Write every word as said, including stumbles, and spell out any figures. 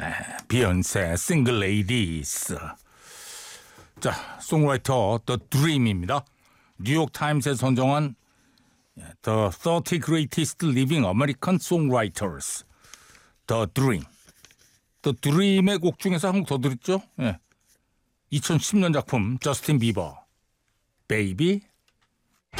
비욘세 싱글 레이디스. 자, 송라이터 The Dream입니다. 뉴욕 타임스에 선정한 The thirty Greatest Living American Songwriters. The Dream. The Dream의 곡 중에서 한 곡 더 들었죠? 예. 이천십 년 작품 저스틴 비버. Baby